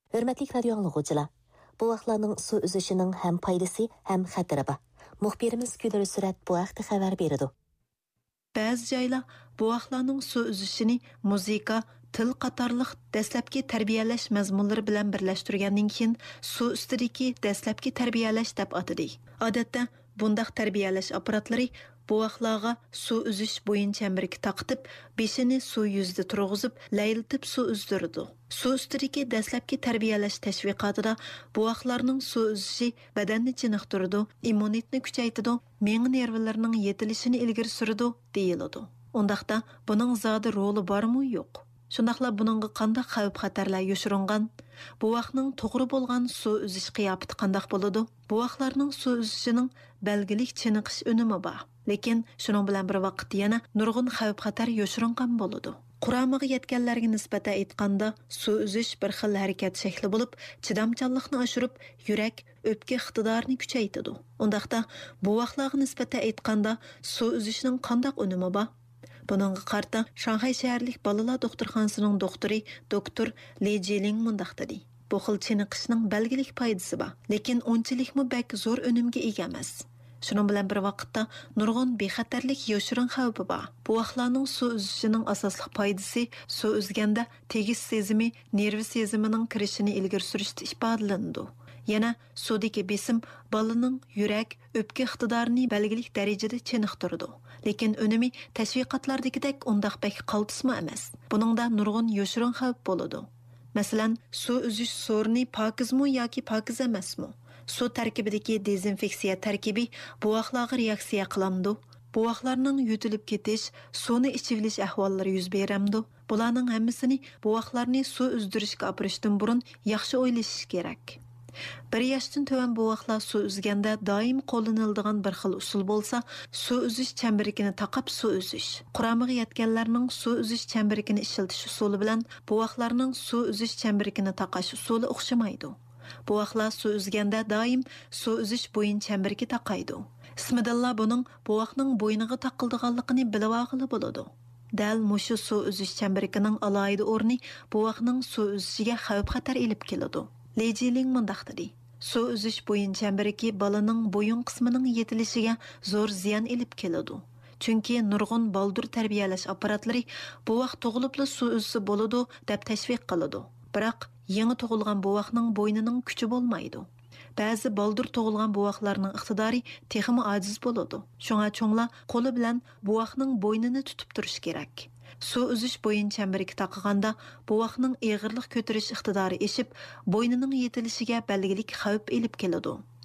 Hürmetlik radio anlıqıcılar, bu vaqtlarning su üzüşünün hem paydası hem xətiri var. Muxbirimiz Gülir Sürat bu vaqtda xabar berdi. Bəzi joylar bu vaqtlarning su üzüşini muzika, til qatorliq dastlabki tarbiyalash mazmunlari bilan birlashtirgandan keyin su ustidagi dastlabki tarbiyalash deb atadi. Odatda bundaq tarbiyalash apparatlari bu vaqtlarga su uzish bo'yin chambarga taqitib, beshini suv yuzida turg'izib, layiltib suv uzdirdi. Suv ustidagi dastlabki tarbiyalash tashviqotida bu vaqtlarning suv uzishi badanni chiniqtirdi, immunitetni kuchaytirdi, miya nervlarining yetilishini ilgari surdi deyiladi. Undaqda buning zodi roli bormi yo'q? Shundaqla buningga qanday xavf-xatarlar yoshiringan? Bu vaqtning to'g'ri bo'lgan suv uzish qiyofati qanday bo'ladi? Bu vaqtlarning suv uzishining belgilik chiniqish unumi bor. Lekin shuning bilan bir vaqt yana nurg'un xavf-xatar yoshiringan bo'ladi. Quramiga yetganlarga nisbatan aytganda, suv uzish bir xil harakat shakli bo'lib, chidamchanlikni oshirib, yurak, o'pka iqtidorini kuchaytiradi. Undaqda bu vaqtlarga nisbatan aytganda, suv uzishning qanday unumi bor? Buningga qarta Shanxay shaharlik bolalar doktorxonasining doktori doktor Li Jiling mundaq dedi. Bu xil chiniqishning belgilik foydasi bor, lekin unchalikmi bak zo'r unumga ega emas. Shuning bilan bir vaqtda nurg'un bexatarlik yoshirin xavfi bor. Bu vaqtlarning suv uzishining asosli foydasi suv uzganda tegis sezimi, nerv sezimining kirishini ilgari surishda ifodalandi. Yana suvdagi besim bolaning yurak, o'pka iqtidorini belgilik darajada chiniqtirdi. Lekin unumi tashviqotlardagidek undaq bak qaltisma emas. Buningda nurg'un yoshirin xavf bo'ladi. Masalan, suv uzish so'rni pokizmi yoki pokiz emasmi? Suv tarkibidagi dezinfeksiya tarkibi bu vaqtlarga reaksiya qilamdi. Bu vaqtlarning yutilib ketish, suvni ichivilish ahvollari yuz beramdi. Bularning hammasini bu vaqtlarni suv uzdirishga opirishdan burun yaxshi o'ylash kerak. Bir yoshdan to'van bu vaqtlar suv uzganda doim qo'llaniladigan bir xil usul bo'lsa, suv uzish chambarigini taqab suv uzish. Quramiga yetganlarning suv uzish chambarigini ishlatish usuli bilan bu vaqtlarning suv uzish chambarigini taqash usuli o'xshamaydi. Bu vaqtlar suv uzganda doim suv uzish bo'yin chambariga taqaydi. Ismidallah buning bu vaqtning bo'yniga taqildiganligini bilib olg'ili bo'ladi. Dal mushu suv uzish chambarigining alohida o'rni bu vaqtning suv uzishiga xavf-xatar elib keladi. Lejiling mundaq dedi. Suv uzish bo'yin chambarigi bolaning bo'yin qismining yetilishiga zo'r ziyon elib keladi. Chunki nurg'un baldur tarbiyalash apparatlari bu vaqt tug'ilibli suv uzsa bo'ladi deb tashviq qiladi. Biroq yangi tug'ilgan bu vaqtning bo'ynining kuchi bo'lmaydi. Ba'zi baldur tug'ilgan bu vaqtlarning iqtidori texmi ojiz bo'ladi. Shunga cho'nglar qo'li bilan bu vaqtning bo'ynini tutib turish kerak. Suv uzish bo'yin chambariga taqiganda bu vaqtning eg'irlik ko'tarish iqtidori eshib, bo'ynining yetilishiga belgilik xavf elib keladi.